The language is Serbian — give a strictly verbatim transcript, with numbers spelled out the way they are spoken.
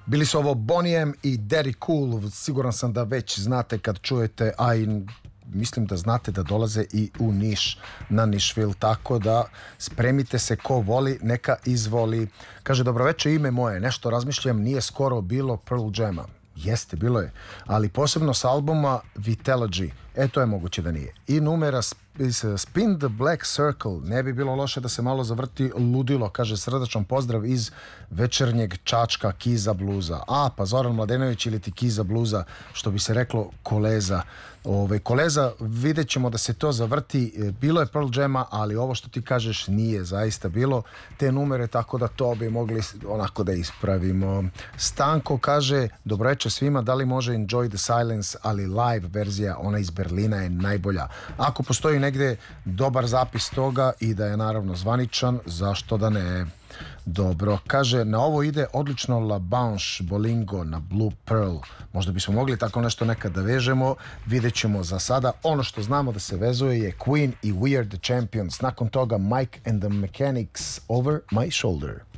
Bili su ovo Boney M i Daddy Cool, siguran sam da već znate kad čujete, a i mislim da znate da dolaze i u Niš, na Nišvil, tako da spremite se, ko voli, neka izvoli. Kaže, dobroveče, ime moje, nešto razmišljam, nije skoro bilo Pearl Jama. Jeste, bilo je, ali posebno s albuma Vitalogy, e to je moguće da nije. I numera Spin the Black Circle, ne bi bilo loše da se malo zavrti ludilo, kaže srdačan pozdrav iz večernjeg Čačka Kiza Bluza. A, pa Zoran Mladenović ili ti Kiza Bluza, što bi se reklo koleza. Ove, koleza, vidjet ćemo da se to zavrti, bilo je Pearl Jama, ali ovo što ti kažeš nije zaista bilo te numere, tako da to bi mogli onako da ispravimo. Stanko kaže, dobroveče svima, da li može Enjoy the Silence, ali live verzija, ona iz Berlina je najbolja. Ako postoji negde dobar zapis toga i da je naravno zvaničan, zašto da ne? Dobro, kaže, na ovo ide odlično La Banche Bolingo na Blue Pearl. Možda bismo mogli tako nešto nekad da vežemo, vidjet ćemo. Za sada ono što znamo da se vezuje je Queen i We Are The Champions. Nakon toga Mike and the Mechanics, Over My Shoulder.